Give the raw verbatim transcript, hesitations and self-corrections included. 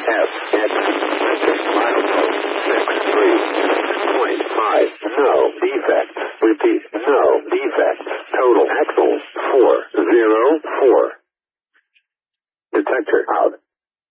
F, X, milestone, six, three, point five, no defect. Repeat, no defect. Total axle, four, zero, four. Detector out.